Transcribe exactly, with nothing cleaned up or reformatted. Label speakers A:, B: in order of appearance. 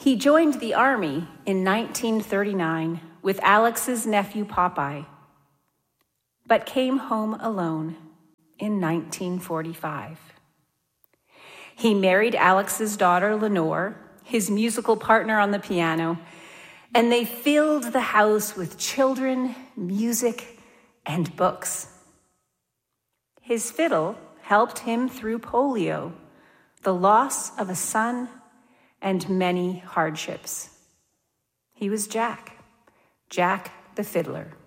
A: He joined the army in nineteen thirty-nine with Alex's nephew Popeye, but came home alone in nineteen forty-five. He married Alex's daughter, Lenore, his musical partner on the piano, and they filled the house with children, music, and books. His fiddle helped him through polio, the loss of a son, and many hardships. He was Jack, Jack the Fiddler.